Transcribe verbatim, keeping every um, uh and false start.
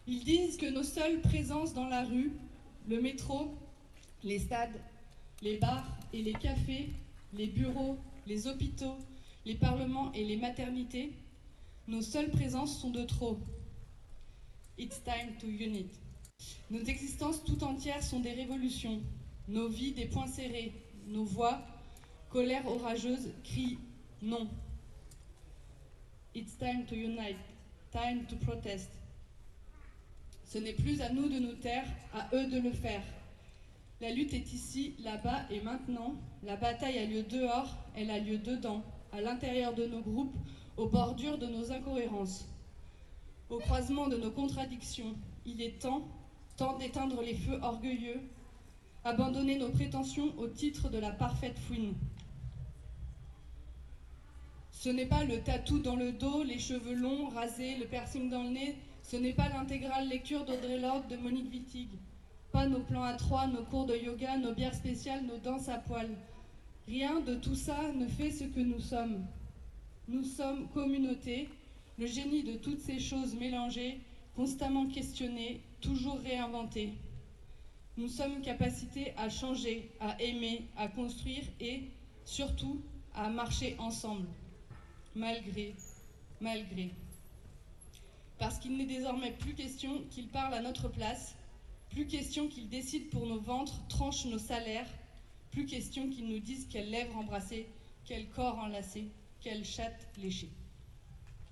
Ils disent que nos seules présences dans la rue, le métro, les stades, les bars et les cafés, les bureaux, les hôpitaux, les parlements et les maternités, nos seules présences sont de trop. It's time to unite. Nos existences tout entières sont des révolutions, nos vies des poings serrés, nos voix, colère orageuse, crient non. It's time to unite, time to protest. Ce n'est plus à nous de nous taire, à eux de le faire. La lutte est ici, là-bas et maintenant. La bataille a lieu dehors, elle a lieu dedans, à l'intérieur de nos groupes, aux bordures de nos incohérences, au croisement de nos contradictions. Il est temps, temps d'éteindre les feux orgueilleux, abandonner nos prétentions au titre de la parfaite fouine. Ce n'est pas le tatou dans le dos, les cheveux longs, rasés, le piercing dans le nez. Ce n'est pas l'intégrale lecture d'Audre Lorde, de Monique Wittig. Pas nos plans à trois, nos cours de yoga, nos bières spéciales, nos danses à poil. Rien de tout ça ne fait ce que nous sommes. Nous sommes communauté, le génie de toutes ces choses mélangées, constamment questionnées, toujours réinventées. Nous sommes capacité à changer, à aimer, à construire et, surtout, à marcher ensemble. Malgré, malgré. Parce qu'il n'est désormais plus question qu'il parle à notre place, plus question qu'il décide pour nos ventres, tranche nos salaires, plus question qu'il nous dise quelles lèvres embrasser, quel corps enlacer, quelle chatte lécher.